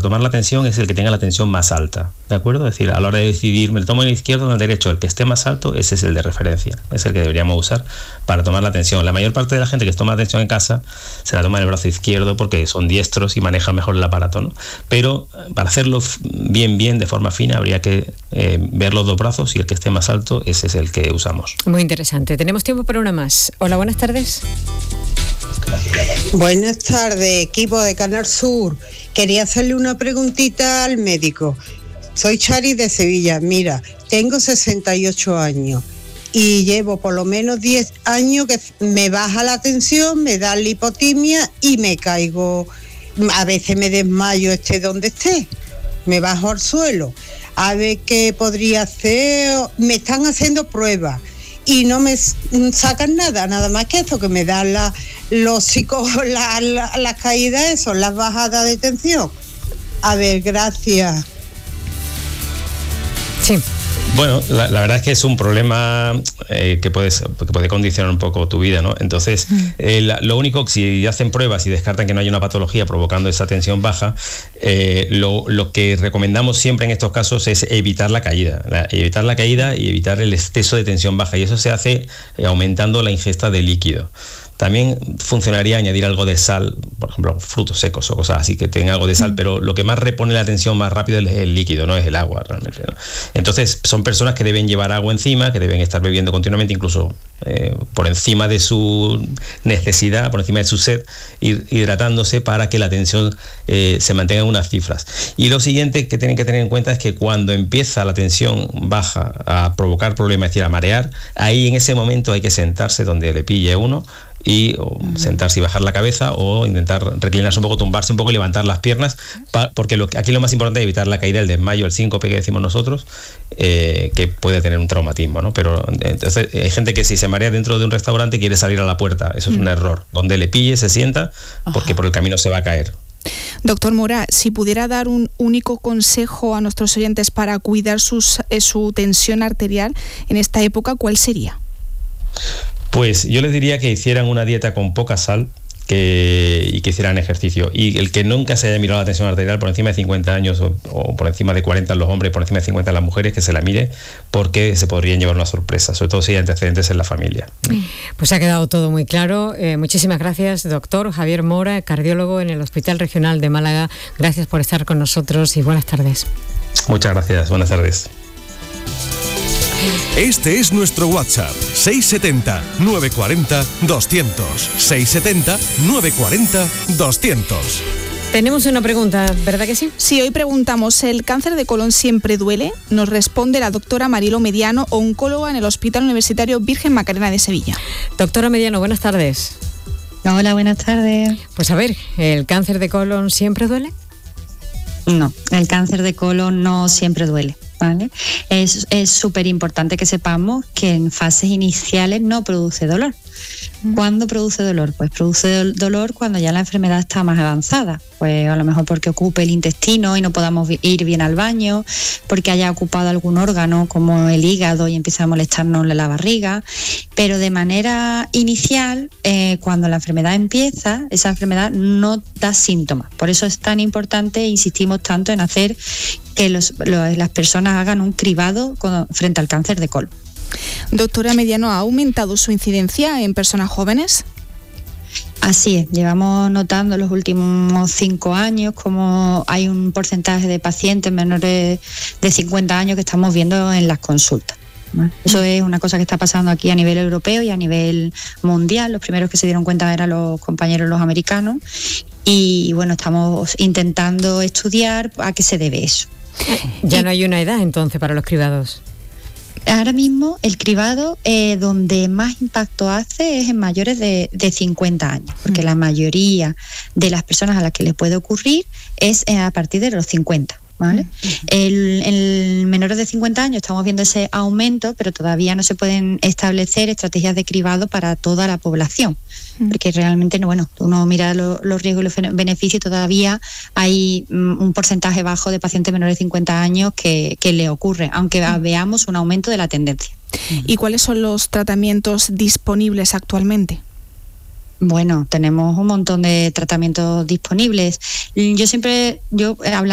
tomar la tensión es el que tenga la tensión más alta, ¿de acuerdo? Es decir, a la hora de decidir, me lo tomo en el izquierdo o en el derecho, el que esté más alto, ese es el de referencia, es el que deberíamos usar para tomar la tensión. La mayor parte de la gente que toma la tensión en casa se la toma en el brazo izquierdo porque son diestros y manejan mejor el aparato, ¿no? Pero para hacerlo bien, de forma fina, habría que ver los dos brazos y el que esté más alto, ese es el que usamos. Muy interesante. Tenemos tiempo para una más. Hola, buenas tardes. Buenas tardes, equipo de Canal Sur. Quería hacerle una preguntita al médico. Soy Chari de Sevilla. Mira, tengo 68 años y llevo por lo menos 10 años que me baja la tensión, me da lipotimia y me caigo. A veces me desmayo donde esté, me bajo al suelo. A ver qué podría hacer. Me están haciendo pruebas y no me sacan nada más que esto, que me dan las caídas, las bajadas de tensión. A ver, gracias. Sí. Bueno, la verdad es que es un problema que puede condicionar un poco tu vida, ¿no? Entonces, lo único, si hacen pruebas y descartan que no haya una patología provocando esa tensión baja, lo que recomendamos siempre en estos casos es evitar la caída y evitar el exceso de tensión baja, y eso se hace aumentando la ingesta de líquido. También funcionaría añadir algo de sal, por ejemplo, frutos secos o cosas así que tengan algo de sal, pero lo que más repone la tensión más rápido es el líquido, no es el agua realmente, ¿no? Entonces, son personas que deben llevar agua encima, que deben estar bebiendo continuamente, incluso por encima de su necesidad, por encima de su sed, ir hidratándose para que la tensión se mantenga en unas cifras. Y lo siguiente que tienen que tener en cuenta es que cuando empieza la tensión baja a provocar problemas, es decir, a marear, ahí en ese momento hay que sentarse donde le pille uno, y sentarse y bajar la cabeza, o intentar reclinarse un poco, tumbarse un poco y levantar las piernas, porque aquí lo más importante es evitar la caída, el desmayo, el síncope que decimos nosotros, que puede tener un traumatismo, ¿no? Pero entonces hay gente que si se marea dentro de un restaurante quiere salir a la puerta, eso es un error. Donde le pille se sienta, porque por el camino se va a caer. Doctor Mora, si pudiera dar un único consejo a nuestros oyentes para cuidar su tensión arterial en esta época, ¿cuál sería? Pues yo les diría que hicieran una dieta con poca sal y que hicieran ejercicio. Y el que nunca se haya mirado la tensión arterial por encima de 50 años o por encima de 40 en los hombres, por encima de 50 en las mujeres, que se la mire, porque se podrían llevar una sorpresa, sobre todo si hay antecedentes en la familia. Pues ha quedado todo muy claro. Muchísimas gracias, doctor Javier Mora, cardiólogo en el Hospital Regional de Málaga. Gracias por estar con nosotros y buenas tardes. Muchas gracias, buenas tardes. Este es nuestro WhatsApp, 670-940-200, 670-940-200. Tenemos una pregunta, ¿verdad que sí? Sí, hoy preguntamos, ¿el cáncer de colon siempre duele? Nos responde la doctora Marilo Mediano, oncóloga en el Hospital Universitario Virgen Macarena de Sevilla. Doctora Mediano, buenas tardes. Hola, buenas tardes. Pues a ver, ¿el cáncer de colon siempre duele? No, el cáncer de colon no siempre duele, ¿vale? Es súper importante que sepamos que en fases iniciales no produce dolor. ¿Cuándo produce dolor? Pues produce dolor cuando ya la enfermedad está más avanzada. Pues a lo mejor porque ocupe el intestino y no podamos ir bien al baño, porque haya ocupado algún órgano como el hígado y empieza a molestarnos la barriga. Pero de manera inicial, cuando la enfermedad empieza, esa enfermedad no da síntomas. Por eso es tan importante e insistimos tanto en hacer que las personas hagan un cribado frente al cáncer de colon. Doctora Mediano, ¿ha aumentado su incidencia en personas jóvenes? Así es, llevamos notando en los últimos 5 años como hay un porcentaje de pacientes menores de 50 años que estamos viendo en las consultas. Eso es una cosa que está pasando aquí a nivel europeo y a nivel mundial. Los primeros que se dieron cuenta eran los compañeros los americanos y bueno, estamos intentando estudiar a qué se debe eso. Ya no hay una edad entonces para los cribados. Ahora mismo el cribado donde más impacto hace es en mayores de 50 años, porque la mayoría de las personas a las que les puede ocurrir es a partir de los 50. ¿Vale? En menores de 50 años estamos viendo ese aumento, pero todavía no se pueden establecer estrategias de cribado para toda la población, porque realmente uno mira los riesgos y los beneficios, todavía hay un porcentaje bajo de pacientes menores de 50 años que le ocurre, aunque veamos un aumento de la tendencia. ¿Y cuáles son los tratamientos disponibles actualmente? Bueno, tenemos un montón de tratamientos disponibles. Yo hablando